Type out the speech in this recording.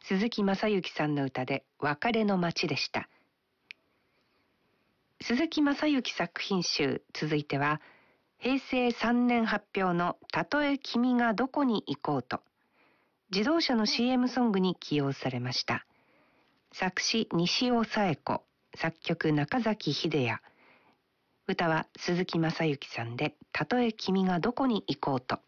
鈴木雅之さんの歌で別れの街でした。鈴木雅之作品集、続いては平成3年発表のたとえ君がどこに行こうと、自動車の CM ソングに起用されました。作詞西尾紗栄子、作曲中崎秀也、歌は鈴木雅之さんでたとえ君がどこに行こうと。